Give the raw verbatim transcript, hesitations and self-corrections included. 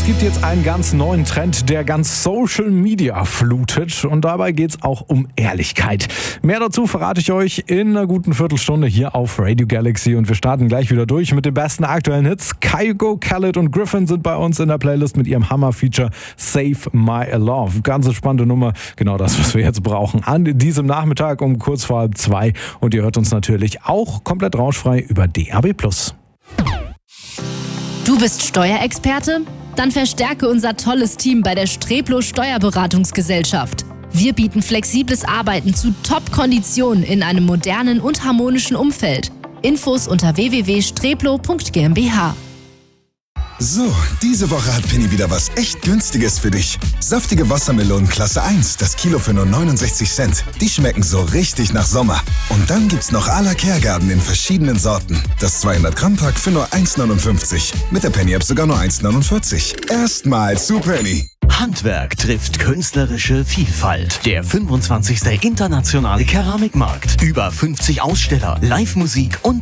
gibt jetzt einen ganz neuen Trend, der ganz Social Media flutet. Und dabei geht es auch um Ehrlichkeit. Mehr dazu verrate ich euch in einer guten Viertelstunde hier auf Radio Galaxy. Und wir starten gleich wieder durch mit den besten aktuellen Hits. Kygo, Khaled und Griffin sind bei uns in der Playlist mit ihrem Hammer-Feature Save My Love. Ganz spannende Nummer. Genau das, was wir jetzt brauchen. An diesem Nachmittag um kurz vor halb zwei. Und ihr hört uns natürlich auch komplett rauschfrei über D A B plus. Du bist Steuerexperte? Dann verstärke unser tolles Team bei der Streplo Steuerberatungsgesellschaft. Wir bieten flexibles Arbeiten zu Top-Konditionen in einem modernen und harmonischen Umfeld. Infos unter w w w punkt streplo punkt g m b h. So, diese Woche hat Penny wieder was echt Günstiges für dich. Saftige Wassermelonen Klasse eins, das Kilo für nur neunundsechzig Cent. Die schmecken so richtig nach Sommer. Und dann gibt's noch à la Kergarten in verschiedenen Sorten. Das zweihundert Gramm Pack für nur eins neunundfünfzig. Mit der Penny-App sogar nur eins neunundvierzig. Erstmal zu Penny. Handwerk trifft künstlerische Vielfalt. Der fünfundzwanzigste Internationale Keramikmarkt. Über fünfzig Aussteller, Live-Musik und